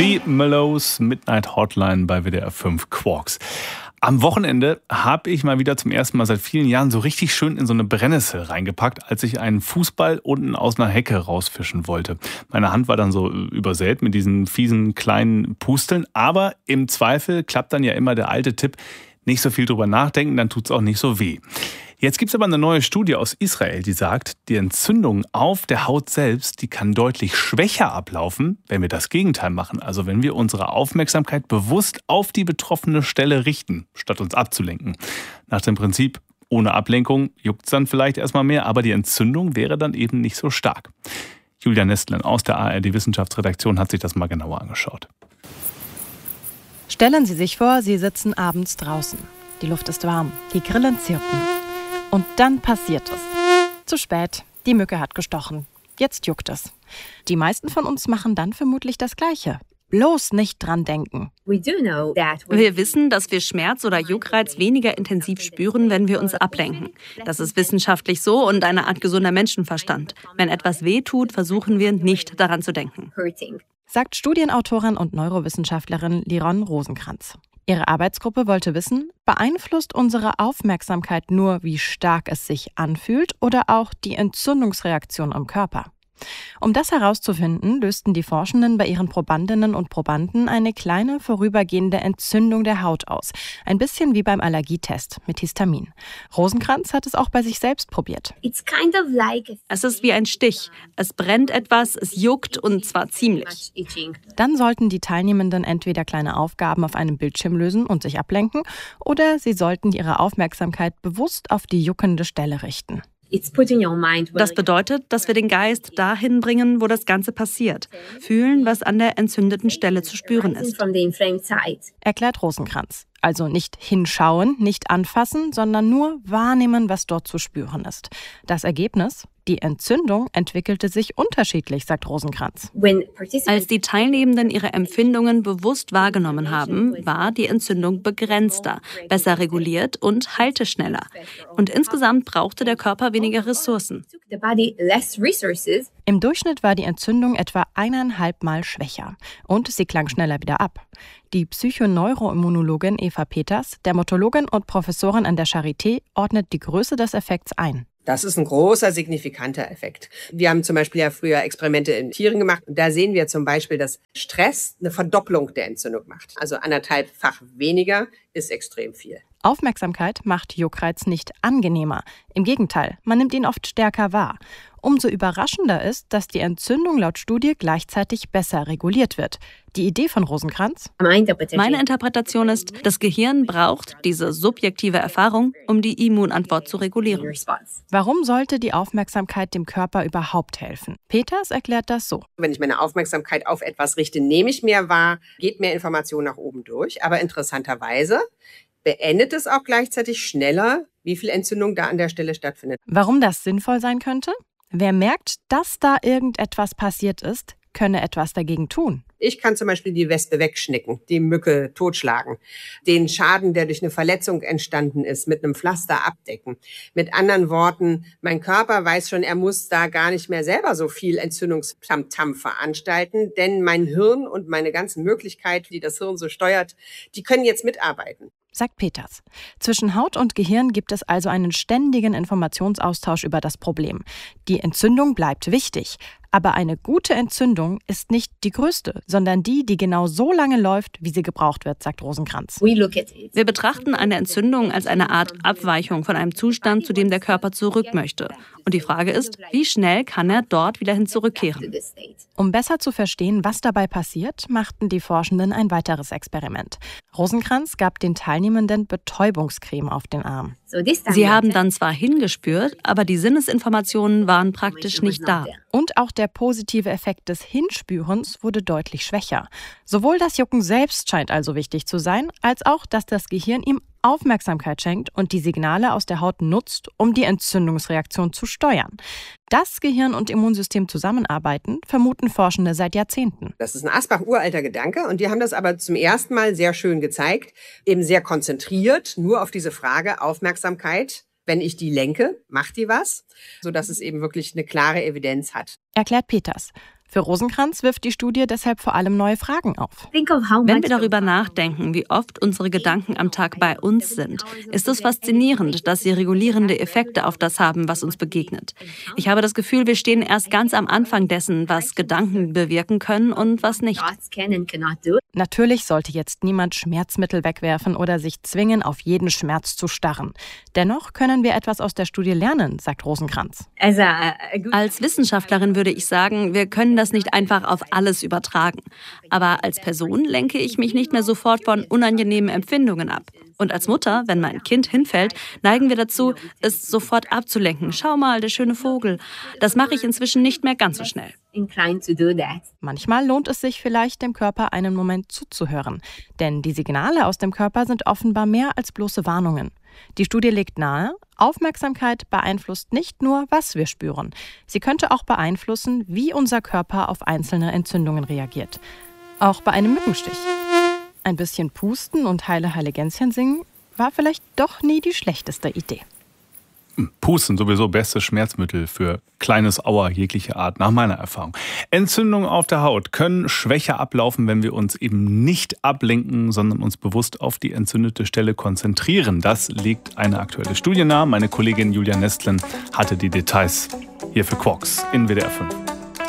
The Mellows Midnight Hotline bei WDR 5 Quarks. Am Wochenende habe ich mal wieder zum ersten Mal seit vielen Jahren so richtig schön in so eine Brennnessel reingepackt, als ich einen Fußball unten aus einer Hecke rausfischen wollte. Meine Hand war dann so übersät mit diesen fiesen kleinen Pusteln, aber im Zweifel klappt dann ja immer der alte Tipp, nicht so viel drüber nachdenken, dann tut's auch nicht so weh. Jetzt gibt's aber eine neue Studie aus Israel, die sagt, die Entzündung auf der Haut selbst, die kann deutlich schwächer ablaufen, wenn wir das Gegenteil machen. Also wenn wir unsere Aufmerksamkeit bewusst auf die betroffene Stelle richten, statt uns abzulenken. Nach dem Prinzip, ohne Ablenkung juckt's dann vielleicht erstmal mehr, aber die Entzündung wäre dann eben nicht so stark. Julia Nestlin aus der ARD-Wissenschaftsredaktion hat sich das mal genauer angeschaut. Stellen Sie sich vor, Sie sitzen abends draußen. Die Luft ist warm, die Grillen zirpen. Und dann passiert es. Zu spät, die Mücke hat gestochen. Jetzt juckt es. Die meisten von uns machen dann vermutlich das Gleiche. Bloß nicht dran denken. Wir wissen, dass wir Schmerz oder Juckreiz weniger intensiv spüren, wenn wir uns ablenken. Das ist wissenschaftlich so und eine Art gesunder Menschenverstand. Wenn etwas weh tut, versuchen wir nicht daran zu denken. Sagt Studienautorin und Neurowissenschaftlerin Liron Rosenkranz. Ihre Arbeitsgruppe wollte wissen, beeinflusst unsere Aufmerksamkeit nur, wie stark es sich anfühlt oder auch die Entzündungsreaktion im Körper? Um das herauszufinden, lösten die Forschenden bei ihren Probandinnen und Probanden eine kleine vorübergehende Entzündung der Haut aus. Ein bisschen wie beim Allergietest mit Histamin. Rosenkranz hat es auch bei sich selbst probiert. Es ist wie ein Stich. Es brennt etwas, es juckt und zwar ziemlich. Dann sollten die Teilnehmenden entweder kleine Aufgaben auf einem Bildschirm lösen und sich ablenken, oder sie sollten ihre Aufmerksamkeit bewusst auf die juckende Stelle richten. Das bedeutet, dass wir den Geist dahin bringen, wo das Ganze passiert. Fühlen, was an der entzündeten Stelle zu spüren ist. Erklärt Rosenkranz. Also nicht hinschauen, nicht anfassen, sondern nur wahrnehmen, was dort zu spüren ist. Das Ergebnis? Die Entzündung entwickelte sich unterschiedlich, sagt Rosenkranz. Als die Teilnehmenden ihre Empfindungen bewusst wahrgenommen haben, war die Entzündung begrenzter, besser reguliert und heilte schneller. Und insgesamt brauchte der Körper weniger Ressourcen. Im Durchschnitt war die Entzündung etwa 1,5 Mal schwächer. Und sie klang schneller wieder ab. Die Psychoneuroimmunologin Eva Peters, Dermatologin und Professorin an der Charité, ordnet die Größe des Effekts ein. Das ist ein großer, signifikanter Effekt. Wir haben zum Beispiel ja früher Experimente in Tieren gemacht. Und da sehen wir zum Beispiel, dass Stress eine Verdopplung der Entzündung macht. Also 1,5-fach weniger ist extrem viel. Aufmerksamkeit macht Juckreiz nicht angenehmer. Im Gegenteil, man nimmt ihn oft stärker wahr. Umso überraschender ist, dass die Entzündung laut Studie gleichzeitig besser reguliert wird. Die Idee von Rosenkranz? Meine Interpretation ist, das Gehirn braucht diese subjektive Erfahrung, um die Immunantwort zu regulieren. Warum sollte die Aufmerksamkeit dem Körper überhaupt helfen? Peters erklärt das so. Wenn ich meine Aufmerksamkeit auf etwas richte, nehme ich mehr wahr, geht mehr Information nach oben durch. Aber interessanterweise beendet es auch gleichzeitig schneller, wie viel Entzündung da an der Stelle stattfindet. Warum das sinnvoll sein könnte? Wer merkt, dass da irgendetwas passiert ist, könne etwas dagegen tun. Ich kann zum Beispiel die Wespe wegschnicken, die Mücke totschlagen, den Schaden, der durch eine Verletzung entstanden ist, mit einem Pflaster abdecken. Mit anderen Worten, mein Körper weiß schon, er muss da gar nicht mehr selber so viel Entzündungstamtam veranstalten, denn mein Hirn und meine ganzen Möglichkeiten, die das Hirn so steuert, die können jetzt mitarbeiten. Sagt Peters. Zwischen Haut und Gehirn gibt es also einen ständigen Informationsaustausch über das Problem. Die Entzündung bleibt wichtig. Aber eine gute Entzündung ist nicht die größte, sondern die, die genau so lange läuft, wie sie gebraucht wird, sagt Rosenkranz. Wir betrachten eine Entzündung als eine Art Abweichung von einem Zustand, zu dem der Körper zurück möchte. Und die Frage ist, wie schnell kann er dort wieder hin zurückkehren? Um besser zu verstehen, was dabei passiert, machten die Forschenden ein weiteres Experiment. Rosenkranz gab den Teilnehmenden Betäubungscreme auf den Arm. Sie haben dann zwar hingespürt, aber die Sinnesinformationen waren praktisch nicht da. Und auch der positive Effekt des Hinspürens wurde deutlich schwächer. Sowohl das Jucken selbst scheint also wichtig zu sein, als auch, dass das Gehirn ihm Aufmerksamkeit schenkt und die Signale aus der Haut nutzt, um die Entzündungsreaktion zu steuern. Dass Gehirn und Immunsystem zusammenarbeiten, vermuten Forschende seit Jahrzehnten. Das ist ein Asbach-uralter Gedanke und die haben das aber zum ersten Mal sehr schön gezeigt, eben sehr konzentriert, nur auf diese Frage Aufmerksamkeit. Wenn ich die lenke, macht die was, sodass es eben wirklich eine klare Evidenz hat. Erklärt Peters. Für Rosenkrantz wirft die Studie deshalb vor allem neue Fragen auf. Wenn wir darüber nachdenken, wie oft unsere Gedanken am Tag bei uns sind, ist es faszinierend, dass sie regulierende Effekte auf das haben, was uns begegnet. Ich habe das Gefühl, wir stehen erst ganz am Anfang dessen, was Gedanken bewirken können und was nicht. Natürlich sollte jetzt niemand Schmerzmittel wegwerfen oder sich zwingen, auf jeden Schmerz zu starren. Dennoch können wir etwas aus der Studie lernen, sagt Rosenkrantz. Als Wissenschaftlerin würde ich sagen, wir können das nicht einfach auf alles übertragen. Aber als Person lenke ich mich nicht mehr sofort von unangenehmen Empfindungen ab. Und als Mutter, wenn mein Kind hinfällt, neigen wir dazu, es sofort abzulenken. Schau mal, der schöne Vogel. Das mache ich inzwischen nicht mehr ganz so schnell. Manchmal lohnt es sich vielleicht, dem Körper einen Moment zuzuhören. Denn die Signale aus dem Körper sind offenbar mehr als bloße Warnungen. Die Studie legt nahe, Aufmerksamkeit beeinflusst nicht nur, was wir spüren. Sie könnte auch beeinflussen, wie unser Körper auf einzelne Entzündungen reagiert. Auch bei einem Mückenstich. Ein bisschen pusten und Heile Heile Gänschen singen war vielleicht doch nie die schlechteste Idee. Pusten sowieso bestes Schmerzmittel für kleines Aua jeglicher Art, nach meiner Erfahrung. Entzündungen auf der Haut können schwächer ablaufen, wenn wir uns eben nicht ablenken, sondern uns bewusst auf die entzündete Stelle konzentrieren. Das legt eine aktuelle Studie nahe. Meine Kollegin Julia Nestlen hatte die Details hier für Quarks in WDR 5.